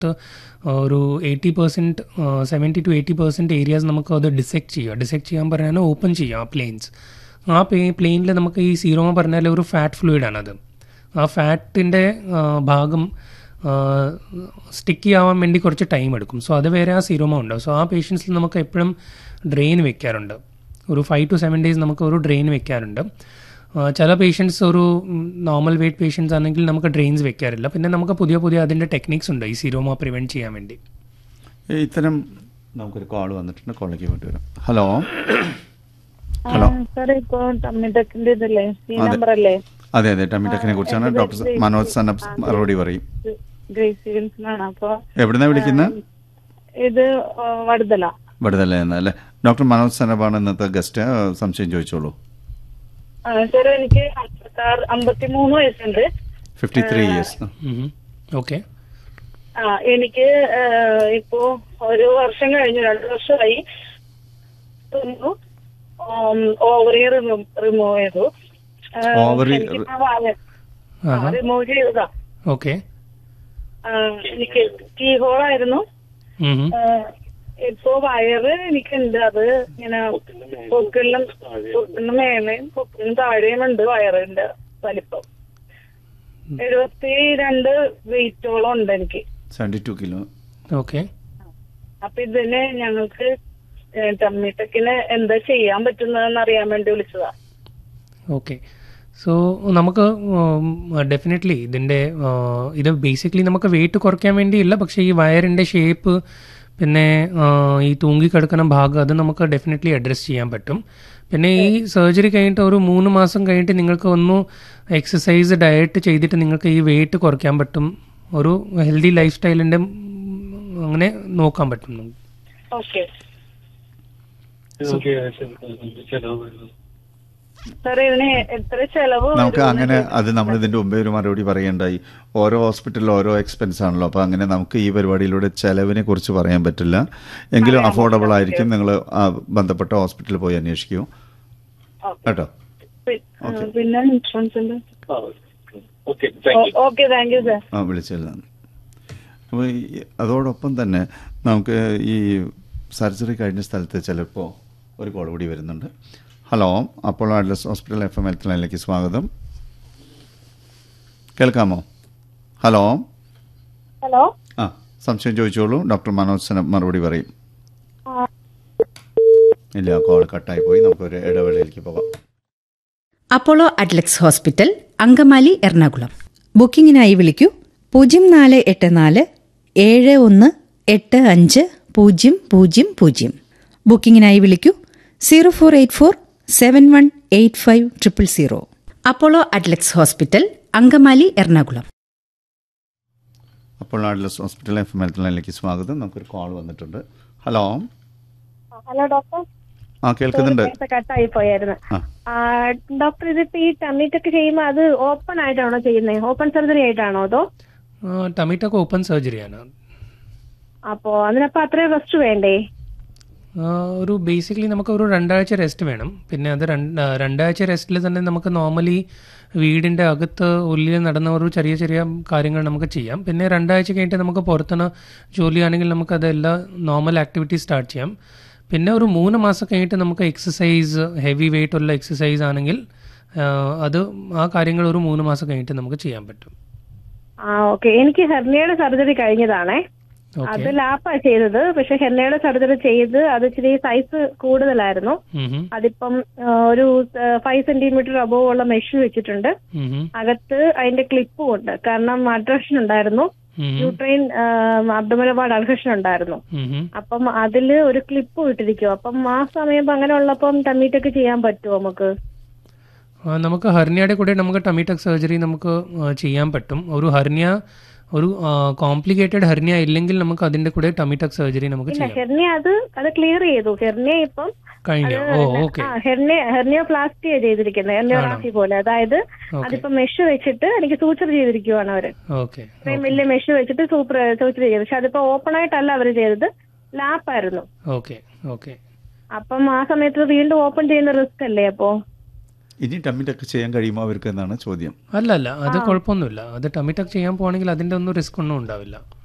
ഒരു 80%, 70-80% ഏരിയാസ് നമുക്ക് അത് ഡിസെക്ട് ചെയ്യാൻ പറഞ്ഞാൽ ഓപ്പൺ ചെയ്യാം പ്ലെയിൻസ്. ആ പ്ലെയിനിൽ നമുക്ക് ഈ സീറോമ പറഞ്ഞാൽ ഒരു ഫാറ്റ് ഫ്ലൂയിഡാണത്. ആ ഫാറ്റിൻ്റെ ഭാഗം സ്റ്റിക്കി ആവാൻ വേണ്ടി കുറച്ച് ടൈം എടുക്കും. സോ അത് വേറെ ആ സീറോമ ഉണ്ടാവും. സോ ആ പേഷ്യൻസിൽ നമുക്ക് എപ്പോഴും ഡ്രെയിൻ വെക്കാറുണ്ട്. ഒരു 5 to 7 days നമുക്ക് ഒരു ഡ്രെയിൻ വെക്കാറുണ്ട്. ചില പേഷ്യൻസ് ഒരു നോർമൽ വെയ്റ്റ് പേഷ്യൻസ് ആണെങ്കിൽ നമുക്ക് ഡ്രെയിൻസ് വെക്കാറില്ല. പിന്നെ നമുക്ക് പുതിയ അതിൻ്റെ ടെക്നിക്സ് ഉണ്ട് ഈ സീറോമ പ്രിവെൻറ്റ് ചെയ്യാൻ വേണ്ടി. ഇത്തരം നമുക്കൊരു കോൾ വന്നിട്ടുണ്ട്, കോളിലേക്ക് വേണ്ടി വരാം. ഹലോ അതെ ടമിടെക്കിനെ കുറിച്ചാണ് ഡോക്ടർ മനോജ് സനബ് മറുപടി പറയും. എവിടുന്നാ വിളിക്കുന്നത്? ഇത് വടുതല എന്നല്ലേ. ഡോക്ടർ മനോജ് സനബാണ് ഇന്നത്തെ ഗസ്റ്റ്. സംശയം ചോദിച്ചോളൂ. സാർ എനിക്ക് 53 വയസ്സുണ്ട്. 53 years. ഓക്കെ. എനിക്ക് ഇപ്പോ ഒരു വർഷം കഴിഞ്ഞു, 2 വർഷമായി. ഓവറി റിമൂവ് ചെയ്തു. റിമൂവ് ചെയ്തതാ. ഓക്കെ. എനിക്ക് കീ ഹോളായിരുന്നു. ഇപ്പോ വയറ് എനിക്കുണ്ട്. അത് ഇങ്ങനെ പൊക്കിളിനും മേലെയും പൊക്കിളിനും താഴെയും ഉണ്ട് വയറിന്റെ വലിപ്പം. 72 വെയിറ്റോളം ഉണ്ട് എനിക്ക്. 72 കിലോ. ഓക്കെ. അപ്പൊ ഇതിന് ഞങ്ങൾക്ക് ടമ്മിടെക്കിന് എന്താ ചെയ്യാൻ പറ്റുന്നതെന്ന് അറിയാൻ വേണ്ടി വിളിച്ചതാ. ഓക്കെ. സോ നമുക്ക് ഡെഫിനറ്റ്ലി ഇത് ബേസിക്കലി നമുക്ക് വെയിറ്റ് കുറയ്ക്കാൻ വേണ്ടിയില്ല. പക്ഷേ ഈ വയറിൻ്റെ ഷേപ്പ് പിന്നെ ഈ തൂങ്ങിക്കിടക്കുന്ന ഭാഗം അത് നമുക്ക് ഡെഫിനറ്റ്ലി അഡ്രസ്സ് ചെയ്യാൻ പറ്റും. പിന്നെ ഈ സർജറി കഴിഞ്ഞിട്ട് ഒരു 3 മാസം കഴിഞ്ഞിട്ട് നിങ്ങൾക്ക് ഒന്ന് എക്സസൈസ് ഡയറ്റ് ചെയ്തിട്ട് നിങ്ങൾക്ക് ഈ വെയിറ്റ് കുറയ്ക്കാൻ പറ്റും. ഒരു ഹെൽത്തി ലൈഫ് സ്റ്റൈലിൻ്റെ അങ്ങനെ നോക്കാൻ പറ്റും. നമുക്ക് അങ്ങനെ അത് നമ്മൾ ഇതിന്റെ മുമ്പേ ഒരു മറുപടി പറയേണ്ടായി. ഓരോ ഹോസ്പിറ്റലിൽ ഓരോ എക്സ്പെൻസ് ആണല്ലോ. അപ്പോൾ അങ്ങനെ നമുക്ക് ഈ പരിപാടിയിലൂടെ ചെലവിനെ കുറിച്ച് പറയാൻ പറ്റില്ല. എങ്കിലും അഫോർഡബിൾ ആയിരിക്കും. നിങ്ങൾ ബന്ധപ്പെട്ട ഹോസ്പിറ്റലിൽ പോയി അന്വേഷിക്കൂ കേട്ടോ. പിന്നെ വിളിച്ചില്ല. അപ്പോൾ അതോടൊപ്പം തന്നെ നമുക്ക് ഈ സർജറി കഴിഞ്ഞ സ്ഥലത്ത് ചിലപ്പോൾ ഒരു കോൾ കൂടി വരുന്നുണ്ട്. Hello, Apollo അഡ്ലസ് hospital FM health ലൈനിലേക്ക് സ്വാഗതം. കേൾക്കാമോ? ഹലോ. സംശയം ചോദിച്ചോളൂ. ഡോക്ടർ മനോജ് സനബ് മറുപടി പറയും. ഇല്ല, കോൾ കട്ടായി പോയി. നമുക്കൊരു ഇടവേളയിലേക്ക് പോകാം. Apollo Adlux hospital, Angamaly, Ernakulam. ബുക്കിംഗിനായി വിളിക്കൂ 0484 718500. ബുക്കിംഗിനായി വിളിക്കൂ 0484 718500. Apollo Adlux hospital, Angamaly, Ernakulam. Apollo Adlux hospital FM health ലൈനിലേക്ക് സ്വാഗതം. നമുക്കൊരു കോൾ വന്നിട്ടുണ്ട്. ഹലോ. ഡോക്ടർ. കേൾക്കുന്നുണ്ട്. കട്ടായി പോയായിരുന്നു. ഡോക്ടർ, ഇതിപ്പോ ഈ ടമ്മിടെക്ക് ചെയ്യുമ്പോ അത് ഓപ്പൺ ആയിട്ടാണോ ചെയ്യുന്നത്? ഓപ്പൺ സർജറി ആയിട്ടാണോ അതോ? ടമ്മിടെക്ക് ഓപ്പൺ സർജറിയാണ്. അപ്പോ അതിനപ്പോ അത്രയും റെസ്റ്റ് വേണ്ടേ? ഒരു ബേസിക്കലി നമുക്ക് ഒരു 2 ആഴ്ച റെസ്റ്റ് വേണം. പിന്നെ അത് 2 ആഴ്ച റെസ്റ്റിൽ തന്നെ നമുക്ക് നോർമലി വീടിൻ്റെ അകത്ത് ഉള്ളിൽ നടന്ന ഒരു ചെറിയ കാര്യങ്ങൾ നമുക്ക് ചെയ്യാം. പിന്നെ 2 ആഴ്ച കഴിഞ്ഞിട്ട് നമുക്ക് പുറത്തുനിന്ന് ജോലിയാണെങ്കിൽ നമുക്ക് അതെല്ലാം നോർമൽ ആക്ടിവിറ്റി സ്റ്റാർട്ട് ചെയ്യാം. പിന്നെ ഒരു 3 മാസം കഴിഞ്ഞിട്ട് നമുക്ക് എക്സസൈസ്, ഹെവി വെയിറ്റ് ഉള്ള എക്സസൈസ് ആണെങ്കിൽ അത് ആ കാര്യങ്ങൾ ഒരു 3 മാസം കഴിഞ്ഞിട്ട് നമുക്ക് ചെയ്യാൻ പറ്റും. ഓക്കെ. എനിക്ക് ഹെർണിയയുടെ സർജറി കഴിഞ്ഞതാണേ. അത് ലാപ്പാ ചെയ്തത്. പക്ഷെ ഹെർണിയയുടെ സർജറി ചെയ്ത് അത് ഇച്ചിരി സൈസ് കൂടുതലായിരുന്നു. അതിപ്പം ഒരു 5 സെന്റിമീറ്റർ അബോവ് ഉള്ള മെഷ് വെച്ചിട്ടുണ്ട്. അകത്ത് അതിന്റെ ക്ലിപ്പും ഉണ്ട്. കാരണം അഡ്ഹഷൻ ഉണ്ടായിരുന്നു, യൂട്രൈൻ അബ്ഡോമിനൽ വാർഡ് അഡ്ഹഷൻ ഉണ്ടായിരുന്നു. അപ്പം അതില് ഒരു ക്ലിപ്പ് ഇട്ടിരിക്കും. അപ്പം ആ സമയം അങ്ങനെ ഉള്ളപ്പം ടമ്മിടെക്ക് ചെയ്യാൻ പറ്റുമോ നമുക്ക്? നമുക്ക് ഹെർണിയയുടെ കൂടെ നമുക്ക് ടമ്മിടെക്ക് സർജറി നമുക്ക് ചെയ്യാൻ പറ്റും. ഒരു കോംപ്ലിക്കേറ്റഡ് ഹെർണിയ ഇല്ലെങ്കിൽ നമുക്ക് അതിന്റെ കൂടെ ടമ്മിടെക്ക് സർജറി നമുക്ക് ചെയ്യാം. ഹെർണിയ അത് ക്ലിയർ ചെയ്തു. ഹെർണിയ ഇപ്പം കഴിഞ്ഞു. ഹെർണിയോപ്ലാസ്റ്റിയാ ചെയ്തിരിക്കുന്നത്, ഹെർണിയോപ്ലാസ്റ്റി പോലെ. അതായത് അതിപ്പോ മെഷ് വെച്ചിട്ട് എനിക്ക് സൂച്ചർ ചെയ്തിരിക്കുവാണ് അവര്. ഇത്രയും വലിയ മെഷ് വെച്ചിട്ട് സൂച്ചർ ചെയ്തു. പക്ഷെ അതിപ്പോ ഓപ്പൺ ആയിട്ടല്ല അവര് ചെയ്തത്, ലാപ്പായിരുന്നു. അപ്പം ആ സമയത്ത് വീണ്ടും ഓപ്പൺ ചെയ്യുന്ന റിസ്ക് അല്ലേ? അപ്പോ ഇനി ടമ്മിടെക്ക് ചെയ്യാൻ കഴിയുമോ അവർക്ക് എന്നാണ് ചോദ്യം. അല്ല, അത് കുഴപ്പമൊന്നുമില്ല. അത് ടമ്മിടെക്ക് ചെയ്യാൻ പോവാണെങ്കിൽ അതിന്റെ ഒന്നും റിസ്ക് ഒന്നും ഉണ്ടാവില്ല.